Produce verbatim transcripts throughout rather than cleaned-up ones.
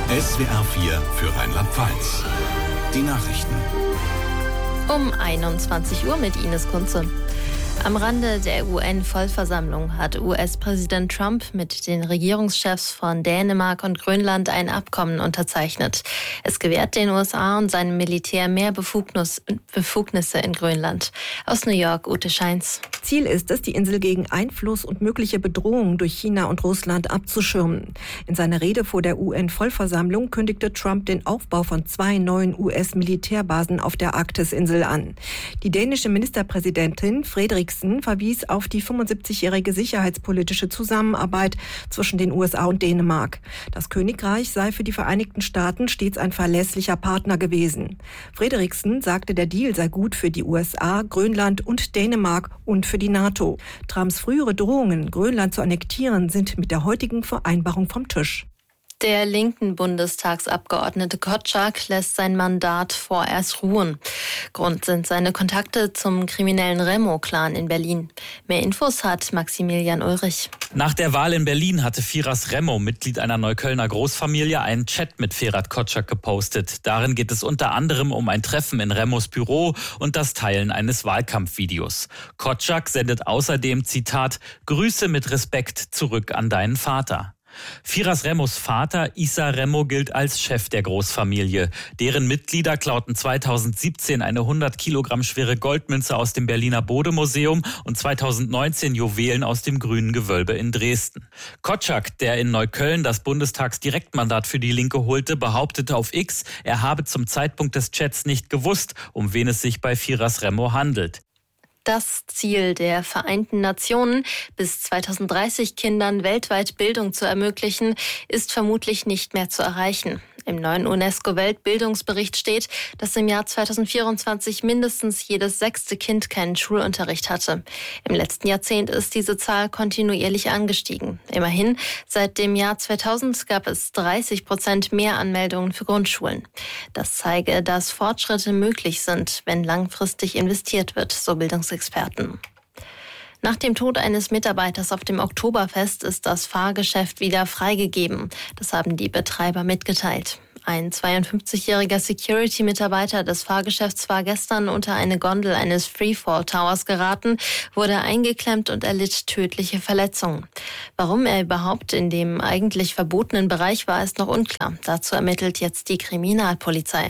S W R vier für Rheinland-Pfalz. Die Nachrichten. Um einundzwanzig Uhr mit Ines Kunze. Am Rande der U N-Vollversammlung hat U S-Präsident Trump mit den Regierungschefs von Dänemark und Grönland ein Abkommen unterzeichnet. Es gewährt den U S A und seinem Militär mehr Befugnis, Befugnisse in Grönland. Aus New York, Ute Scheins. Ziel ist es, die Insel gegen Einfluss und mögliche Bedrohungen durch China und Russland abzuschirmen. In seiner Rede vor der U N-Vollversammlung kündigte Trump den Aufbau von zwei neuen U S-Militärbasen auf der Arktisinsel an. Die dänische Ministerpräsidentin Frederiksen verwies auf die fünfundsiebzigjährige sicherheitspolitische Zusammenarbeit zwischen den U S A und Dänemark. Das Königreich sei für die Vereinigten Staaten stets ein verlässlicher Partner gewesen. Frederiksen sagte, der Deal sei gut für die U S A, Grönland und Dänemark und für die NATO. Trumps frühere Drohungen, Grönland zu annektieren, sind mit der heutigen Vereinbarung vom Tisch. Der linken Bundestagsabgeordnete Kotschak lässt sein Mandat vorerst ruhen. Grund sind seine Kontakte zum kriminellen Remo-Clan in Berlin. Mehr Infos hat Maximilian Ulrich. Nach der Wahl in Berlin hatte Firas Remo, Mitglied einer Neuköllner Großfamilie, einen Chat mit Ferhat Kotschak gepostet. Darin geht es unter anderem um ein Treffen in Remos Büro und das Teilen eines Wahlkampfvideos. Kotschak sendet außerdem, Zitat, Grüße mit Respekt zurück an deinen Vater. Firas Remos Vater, Issa Remo, gilt als Chef der Großfamilie. Deren Mitglieder klauten zweitausendsiebzehn eine hundert Kilogramm schwere Goldmünze aus dem Berliner Bode-Museum und zweitausendneunzehn Juwelen aus dem Grünen Gewölbe in Dresden. Kotschak, der in Neukölln das Bundestagsdirektmandat für die Linke holte, behauptete auf X, er habe zum Zeitpunkt des Chats nicht gewusst, um wen es sich bei Firas Remo handelt. Das Ziel der Vereinten Nationen, bis zweitausenddreißig Kindern weltweit Bildung zu ermöglichen, ist vermutlich nicht mehr zu erreichen. Im neuen UNESCO-Weltbildungsbericht steht, dass im Jahr zweitausendvierundzwanzig mindestens jedes sechste Kind keinen Schulunterricht hatte. Im letzten Jahrzehnt ist diese Zahl kontinuierlich angestiegen. Immerhin, seit dem Jahr zweitausend gab es dreißig Prozent mehr Anmeldungen für Grundschulen. Das zeige, dass Fortschritte möglich sind, wenn langfristig investiert wird, so Bildungsexperten. Nach dem Tod eines Mitarbeiters auf dem Oktoberfest ist das Fahrgeschäft wieder freigegeben. Das haben die Betreiber mitgeteilt. Ein zweiundfünfzigjähriger Security-Mitarbeiter des Fahrgeschäfts war gestern unter eine Gondel eines Freefall-Towers geraten, wurde eingeklemmt und erlitt tödliche Verletzungen. Warum er überhaupt in dem eigentlich verbotenen Bereich war, ist noch unklar. Dazu ermittelt jetzt die Kriminalpolizei.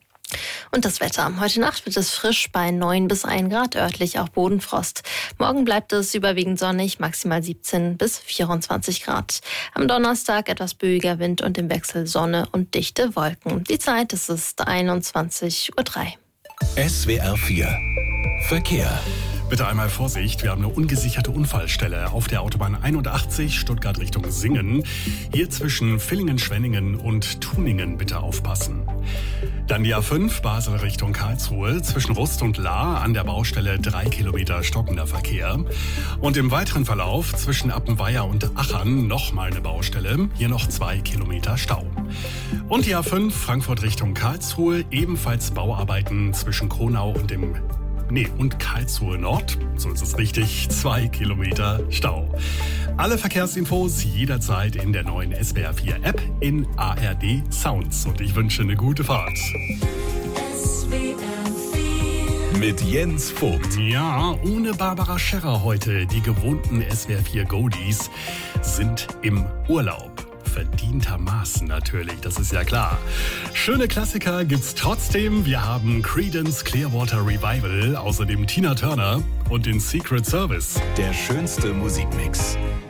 Und das Wetter. Heute Nacht wird es frisch bei neun bis ein Grad, örtlich auch Bodenfrost. Morgen bleibt es überwiegend sonnig, maximal siebzehn bis vierundzwanzig Grad. Am Donnerstag etwas böiger Wind und im Wechsel Sonne und dichte Wolken. Die Zeit, es ist einundzwanzig Uhr drei. S W R vier Verkehr. Bitte einmal Vorsicht, wir haben eine ungesicherte Unfallstelle auf der Autobahn einundachtzig, Stuttgart Richtung Singen. Hier zwischen Villingen-Schwenningen und Tuningen bitte aufpassen. Dann die A fünf, Basel Richtung Karlsruhe, zwischen Rust und Lahr an der Baustelle drei Kilometer stockender Verkehr. Und im weiteren Verlauf zwischen Appenweier und Achern nochmal eine Baustelle, hier noch zwei Kilometer Stau. Und die A fünf, Frankfurt Richtung Karlsruhe, ebenfalls Bauarbeiten zwischen Kronau und dem Nee, und Karlsruhe Nord, so ist es richtig, zwei Kilometer Stau. Alle Verkehrsinfos jederzeit in der neuen S W R vier App in A R D Sounds. Und ich wünsche eine gute Fahrt. S W R vier mit Jens Vogt. Ja, ohne Barbara Scherrer heute. Die gewohnten S W R vier Goldies sind im Urlaub. Verdientermaßen natürlich, das ist ja klar. Schöne Klassiker gibt's trotzdem. Wir haben Creedence Clearwater Revival, außerdem Tina Turner und den Secret Service. Der schönste Musikmix.